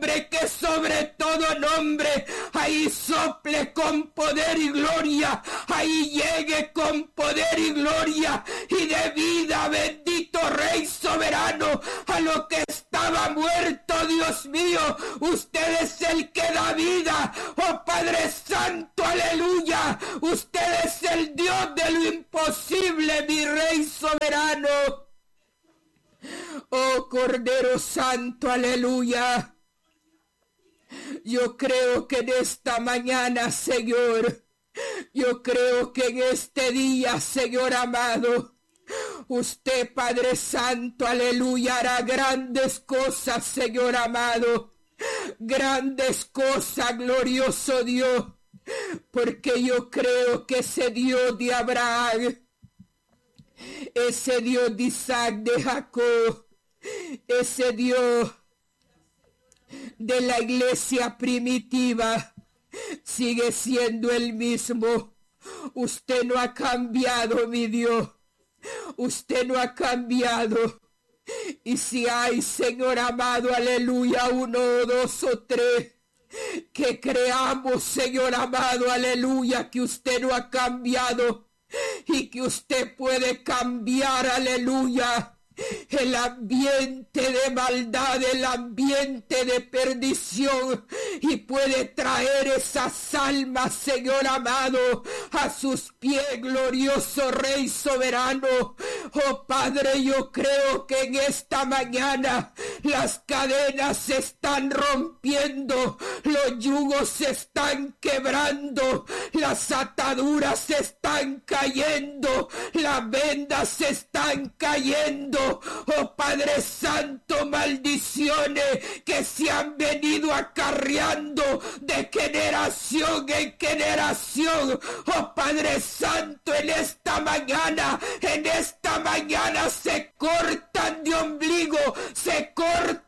nombre que sobre todo nombre, ahí sople con poder y gloria, ahí llegue con poder y gloria y de vida, bendito Rey soberano, a lo que estaba muerto, Dios mío, usted es el que da vida, oh Padre Santo, aleluya, usted es el Dios de lo imposible, mi Rey soberano, oh Cordero Santo, aleluya. Yo creo que en esta mañana, Señor, yo creo que en este día, Señor amado, usted, Padre Santo, aleluya, hará grandes cosas, Señor amado, grandes cosas, glorioso Dios, porque yo creo que ese Dios de Abraham, ese Dios de Isaac, de Jacob, ese Dios de la iglesia primitiva, sigue siendo el mismo. Usted no ha cambiado, mi Dios. Usted no ha cambiado. Y si hay, Señor amado, aleluya, 1, 2 o 3, que creamos, Señor amado, aleluya, que usted no ha cambiado y que usted puede cambiar, aleluya, el ambiente de maldad, el ambiente de perdición, y puede traer esas almas, Señor amado, a sus pies, glorioso Rey soberano. Oh Padre, yo creo que en esta mañana las cadenas se están rompiendo, los yugos se están quebrando, las ataduras se están cayendo, las vendas se están cayendo. Oh Padre Santo, maldiciones que se han venido acarreando de generación en generación. Oh Padre Santo, en esta mañana se cortan de ombligo, se cortan